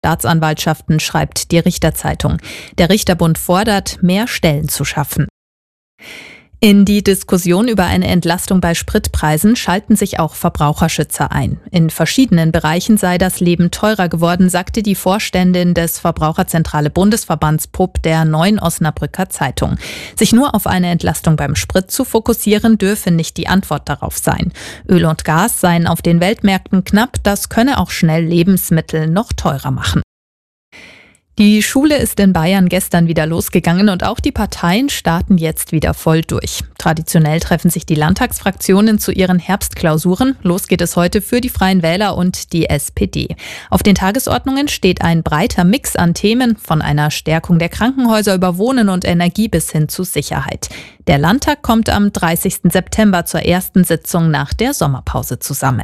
Staatsanwaltschaften, schreibt die Richterzeitung. Der Richterbund fordert, mehr Stellen zu schaffen. In die Diskussion über eine Entlastung bei Spritpreisen schalten sich auch Verbraucherschützer ein. In verschiedenen Bereichen sei das Leben teurer geworden, sagte die Vorständin des Verbraucherzentrale Bundesverbands PUB der Neuen Osnabrücker Zeitung. Sich nur auf eine Entlastung beim Sprit zu fokussieren, dürfe nicht die Antwort darauf sein. Öl und Gas seien auf den Weltmärkten knapp, das könne auch schnell Lebensmittel noch teurer machen. Die Schule ist in Bayern gestern wieder losgegangen und auch die Parteien starten jetzt wieder voll durch. Traditionell treffen sich die Landtagsfraktionen zu ihren Herbstklausuren. Los geht es heute für die Freien Wähler und die SPD. Auf den Tagesordnungen steht ein breiter Mix an Themen, von einer Stärkung der Krankenhäuser über Wohnen und Energie bis hin zu Sicherheit. Der Landtag kommt am 30. September zur ersten Sitzung nach der Sommerpause zusammen.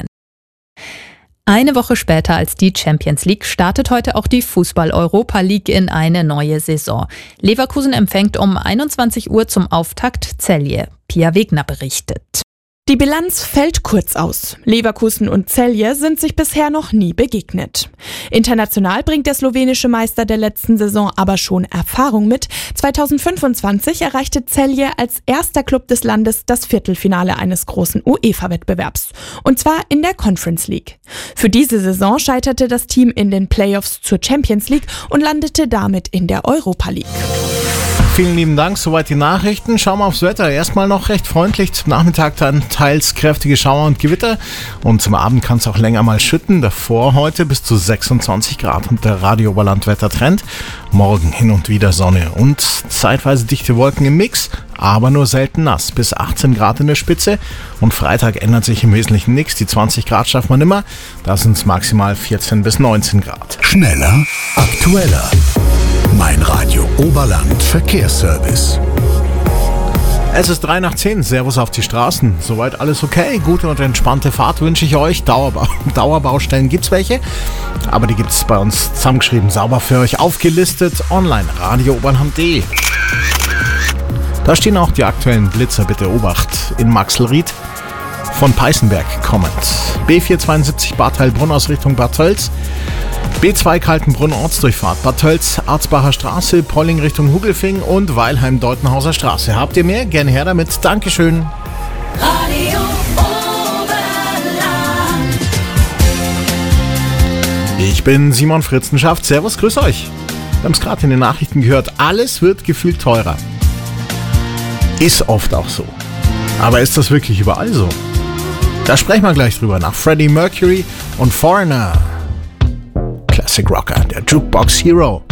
Eine Woche später als die Champions League startet heute auch die Fußball-Europa League in eine neue Saison. Leverkusen empfängt um 21 Uhr zum Auftakt Celje. Pia Wegner berichtet. Die Bilanz fällt kurz aus. Leverkusen und Celje sind sich bisher noch nie begegnet. International bringt der slowenische Meister der letzten Saison aber schon Erfahrung mit. 2025 erreichte Celje als erster Club des Landes das Viertelfinale eines großen UEFA-Wettbewerbs. Und zwar in der Conference League. Für diese Saison scheiterte das Team in den Playoffs zur Champions League und landete damit in der Europa League. Vielen lieben Dank, soweit die Nachrichten. Schauen wir aufs Wetter. Erstmal noch recht freundlich, zum Nachmittag dann teils kräftige Schauer und Gewitter und zum Abend kann es auch länger mal schütten. Davor heute bis zu 26 Grad und der Radio Oberland-Wettertrend. Morgen hin und wieder Sonne und zeitweise dichte Wolken im Mix, aber nur selten nass. Bis 18 Grad in der Spitze und Freitag ändert sich im Wesentlichen nichts. Die 20 Grad schafft man immer. Da sind es maximal 14 bis 19 Grad. Schneller, aktueller. Mein Radio Oberland Verkehrsservice. Es ist 9:03. Servus auf die Straßen. Soweit alles okay. Gute und entspannte Fahrt wünsche ich euch. Dauerbaustellen gibt's welche, aber die gibt's bei uns zusammengeschrieben, sauber für euch aufgelistet. Online, radiooberland.de. Da stehen auch die aktuellen Blitzer, bitte Obacht. In Maxlried von Peißenberg kommend. B472 Bad Heilbrunn aus Richtung Bad Tölz. B2 Kaltenbrunn Ortsdurchfahrt Bad Tölz, Arzbacher Straße, Polling Richtung Hugelfing und Weilheim-Deutenhauser Straße. Habt ihr mehr? Gerne her damit. Dankeschön. Radio Oberland. Ich bin Simon Fritzenschaft. Servus, grüß euch. Wir haben es gerade in den Nachrichten gehört. Alles wird gefühlt teurer. Ist oft auch so. Aber ist das wirklich überall so? Da sprechen wir gleich drüber nach Freddie Mercury und Foreigner. Classic Rocker, der Jukebox Hero.